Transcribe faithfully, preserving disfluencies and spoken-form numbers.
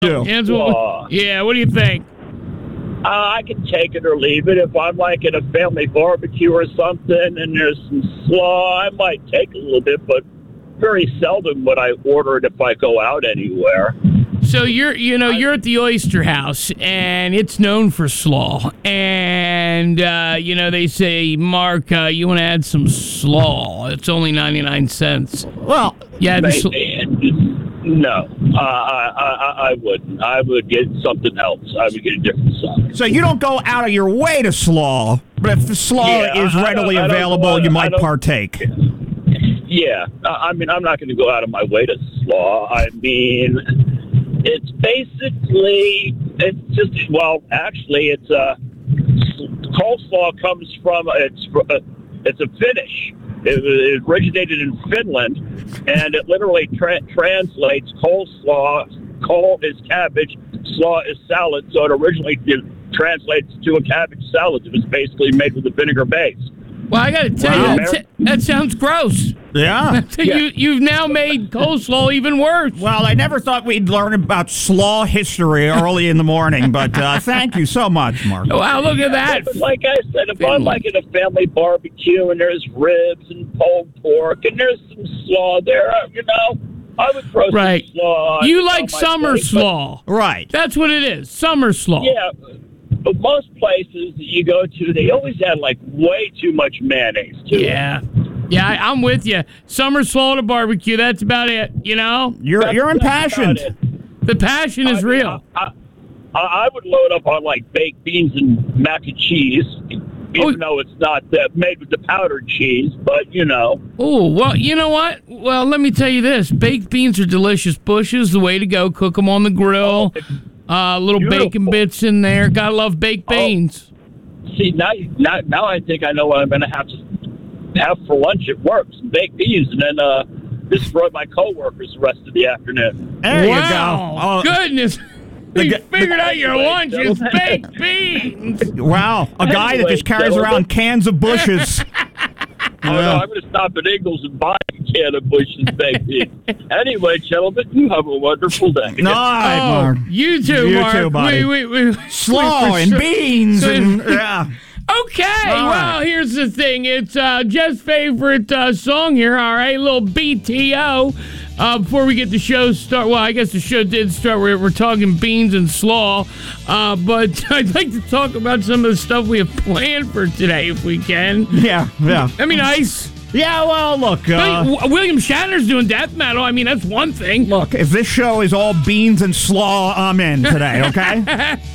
do. Angela, yeah, what do you think? Uh, I can take it or leave it. If I'm like at a family barbecue or something and there's some slaw, I might take a little bit, but very seldom would I order it if I go out anywhere. So you're, you know, you're at the Oyster House, and it's known for slaw. And, uh, you know, they say, Mark, uh, you want to add some slaw. It's only ninety-nine cents. Well, yeah, the sl- no, uh, I, I, I wouldn't. I would get something else. I would get a different sauce. so you don't go out of your way to slaw, but if the slaw Yeah, is I readily don't- I don't available, go out- you I might don't- partake. Yeah, I I mean, I'm not going to go out of my way to slaw. I mean, it's basically, it's just, well, actually, it's a, coleslaw comes from, it's, uh, it's a Finnish. It, it originated in Finland, and it literally tra- translates coleslaw. Cole is cabbage, slaw is salad, so it originally it translates to a cabbage salad. It was basically made with a vinegar base. Well, I got to tell Wow. you, that, that sounds gross. Yeah. you, you've now made coleslaw even worse. Well, I never thought we'd learn about slaw history early in the morning, but uh, thank you so much, Mark. Wow, look at that. But like I said, if I'm like at a family barbecue and there's ribs and pulled pork and there's some slaw there, you know, I would throw Right. some slaw. on- You on like my summer plate, but- slaw. Right. That's what it is, summer slaw. Yeah, but most places that you go to, they always add like way too much mayonnaise to it. Yeah. Yeah, I, I'm with you. Summer slaw at a barbecue, that's about it, you know? You're That's- you're that's impassioned. about it. The passion is I mean, real. I, I, I would load up on like baked beans and mac and cheese, even Oh. though it's not uh, made with the powdered cheese. But you know, Oh, well, you know what? Well, let me tell you this. Baked beans are delicious. Bush is the way to go. Cook them on the grill. Uh, little Beautiful. bacon bits in there. Gotta love baked Oh. beans. see now, now, now I think I know what I'm going to have to have for lunch at work: some baked beans, and then uh, destroy my coworkers the rest of the afternoon. There wow. you go. Oh, Goodness. the You g- figured out your Anyway, lunch is gentlemen. baked beans. wow. A guy that Anyway, just carries gentlemen. around cans of bushes. Oh, no, I'm going to stop at Ingles and buy a can of Bush's baked beans. Anyway, gentlemen, you have a wonderful day. All right, Oh, Mark. you too, You Mark. too, buddy. We, we, we, Slaw we for and sure- beans and yeah. Okay, All well, right. here's the thing. It's uh, Jeff's favorite uh, song here, all right? A little B T O. Uh, before we get the show start, well, I guess the show did start. We're, we're talking beans and slaw. Uh, but I'd like to talk about some of the stuff we have planned for today, if we can. Yeah, yeah. I mean, ice. Yeah, well, look. Uh, Hey, W- William Shatner's doing death metal. I mean, that's one thing. look, if this show is all beans and slaw, I'm in today, okay?